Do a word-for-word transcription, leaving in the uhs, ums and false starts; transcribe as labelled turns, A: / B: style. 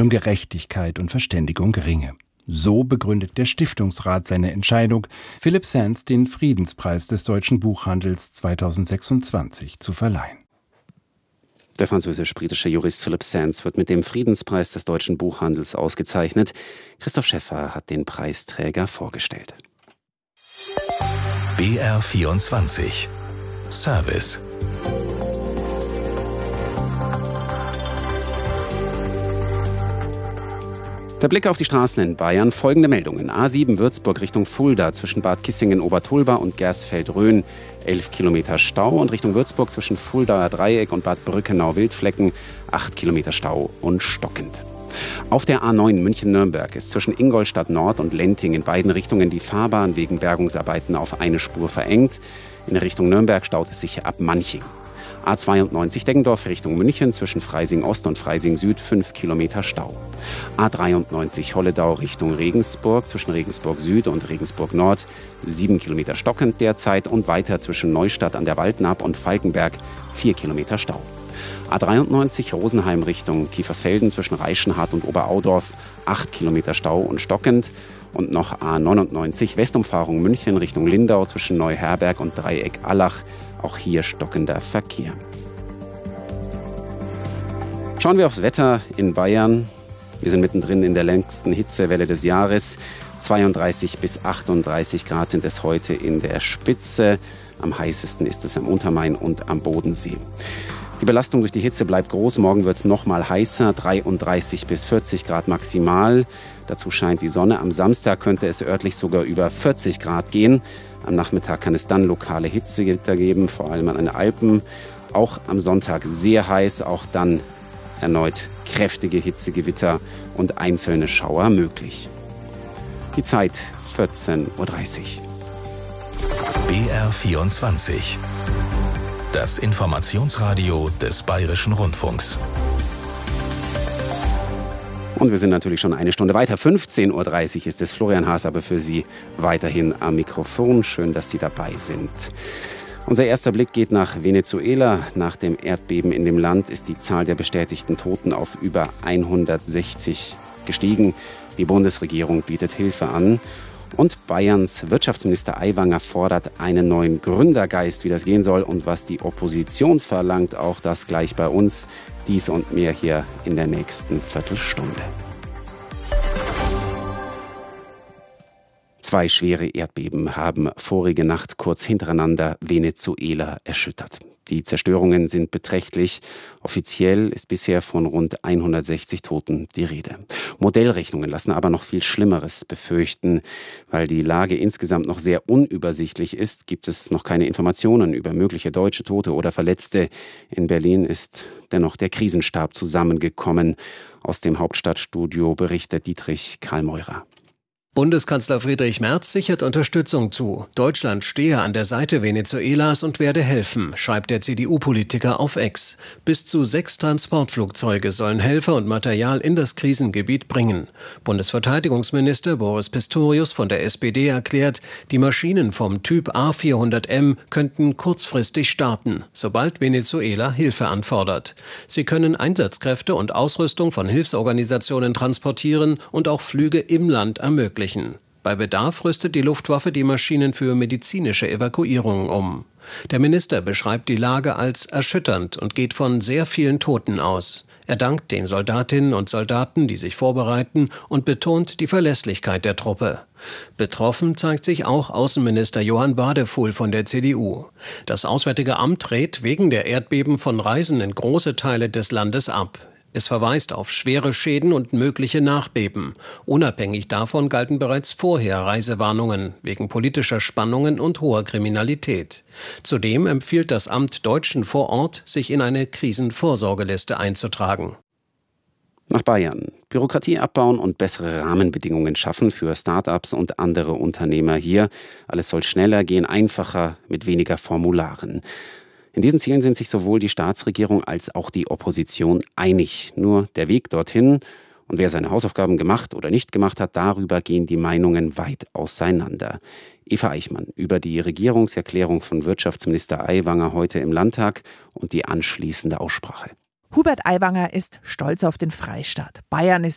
A: um Gerechtigkeit und Verständigung ringe. So begründet der Stiftungsrat seine Entscheidung, Philipp Sands den Friedenspreis des deutschen Buchhandels zweitausendsechsundzwanzig zu verleihen.
B: Der französisch-britische Jurist Philipp Sands wird mit dem Friedenspreis des deutschen Buchhandels ausgezeichnet. Christoph Schäffer hat den Preisträger vorgestellt.
C: B R vierundzwanzig Service.
B: Der Blick auf die Straßen in Bayern. Folgende Meldungen. A sieben Würzburg Richtung Fulda zwischen Bad Kissingen-Obertulba und Gersfeld-Rhön. elf Kilometer Stau. Und Richtung Würzburg zwischen Fuldaer Dreieck und Bad Brückenau-Wildflecken. acht Kilometer Stau und stockend. Auf der A neun München-Nürnberg ist zwischen Ingolstadt Nord und Lenting in beiden Richtungen die Fahrbahn wegen Bergungsarbeiten auf eine Spur verengt. In Richtung Nürnberg staut es sich ab Manching. A zweiundneunzig Deggendorf Richtung München zwischen Freising Ost und Freising Süd fünf Kilometer Stau. A dreiundneunzig Holledau Richtung Regensburg zwischen Regensburg Süd und Regensburg Nord sieben Kilometer stockend derzeit und weiter zwischen Neustadt an der Waldnaab und Falkenberg vier Kilometer Stau. A dreiundneunzig Rosenheim Richtung Kiefersfelden zwischen Reichenhard und Oberaudorf acht Kilometer Stau und stockend. Und noch A neunundneunzig Westumfahrung München Richtung Lindau zwischen Neuherberg und Dreieck Allach. Auch hier stockender Verkehr. Schauen wir aufs Wetter in Bayern. Wir sind mittendrin in der längsten Hitzewelle des Jahres. zweiunddreißig bis achtunddreißig Grad sind es heute in der Spitze. Am heißesten ist es am Untermain und am Bodensee. Die Belastung durch die Hitze bleibt groß. Morgen wird es noch mal heißer, dreiunddreißig bis vierzig Grad maximal. Dazu scheint die Sonne. Am Samstag könnte es örtlich sogar über vierzig Grad gehen. Am Nachmittag kann es dann lokale Hitzegewitter geben, vor allem an den Alpen. Auch am Sonntag sehr heiß, auch dann erneut kräftige Hitzegewitter und einzelne Schauer möglich. Die Zeit vierzehn Uhr dreißig.
C: B R vierundzwanzig. Das Informationsradio des Bayerischen Rundfunks.
B: Und wir sind natürlich schon eine Stunde weiter. fünfzehn Uhr dreißig ist es. Florian Haas aber für Sie weiterhin am Mikrofon. Schön, dass Sie dabei sind. Unser erster Blick geht nach Venezuela. Nach dem Erdbeben in dem Land ist die Zahl der bestätigten Toten auf über hundertsechzig gestiegen. Die Bundesregierung bietet Hilfe an. Und Bayerns Wirtschaftsminister Aiwanger fordert einen neuen Gründergeist, wie das gehen soll und was die Opposition verlangt. Auch das gleich bei uns. Dies und mehr hier in der nächsten Viertelstunde. Zwei schwere Erdbeben haben vorige Nacht kurz hintereinander Venezuela erschüttert. Die Zerstörungen sind beträchtlich. Offiziell ist bisher von rund hundertsechzig Toten die Rede. Modellrechnungen lassen aber noch viel Schlimmeres befürchten. Weil die Lage insgesamt noch sehr unübersichtlich ist, gibt es noch keine Informationen über mögliche deutsche Tote oder Verletzte. In Berlin ist dennoch der Krisenstab zusammengekommen. Aus dem Hauptstadtstudio berichtet Dietrich Karl-Meurer.
D: Bundeskanzler Friedrich Merz sichert Unterstützung zu. Deutschland stehe an der Seite Venezuelas und werde helfen, schreibt der C D U-Politiker auf X. Bis zu sechs Transportflugzeuge sollen Helfer und Material in das Krisengebiet bringen. Bundesverteidigungsminister Boris Pistorius von der S P D erklärt, die Maschinen vom Typ A vierhundert M könnten kurzfristig starten, sobald Venezuela Hilfe anfordert. Sie können Einsatzkräfte und Ausrüstung von Hilfsorganisationen transportieren und auch Flüge im Land ermöglichen. Bei Bedarf rüstet die Luftwaffe die Maschinen für medizinische Evakuierungen um. Der Minister beschreibt die Lage als erschütternd und geht von sehr vielen Toten aus. Er dankt den Soldatinnen und Soldaten, die sich vorbereiten, und betont die Verlässlichkeit der Truppe. Betroffen zeigt sich auch Außenminister Johann Badefuhl von der C D U. Das Auswärtige Amt rät wegen der Erdbeben von Reisen in große Teile des Landes ab. Es verweist auf schwere Schäden und mögliche Nachbeben. Unabhängig davon galten bereits vorher Reisewarnungen wegen politischer Spannungen und hoher Kriminalität. Zudem empfiehlt das Amt Deutschen vor Ort, sich in eine Krisenvorsorgeliste einzutragen.
B: Nach Bayern. Bürokratie abbauen und bessere Rahmenbedingungen schaffen für Start-ups und andere Unternehmer hier. Alles soll schneller gehen, einfacher, mit weniger Formularen. In diesen Zielen sind sich sowohl die Staatsregierung als auch die Opposition einig. Nur der Weg dorthin und wer seine Hausaufgaben gemacht oder nicht gemacht hat, darüber gehen die Meinungen weit auseinander. Eva Eichmann über die Regierungserklärung von Wirtschaftsminister Aiwanger heute im Landtag und die anschließende Aussprache.
E: Hubert Aiwanger ist stolz auf den Freistaat. Bayern ist